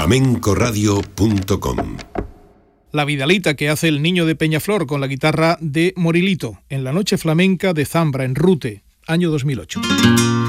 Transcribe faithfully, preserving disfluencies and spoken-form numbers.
flamencoradio punto com. La vidalita que hace el Niño de Peñaflor con la guitarra de Morilito en la noche flamenca de Zambra en Rute, año dos mil ocho.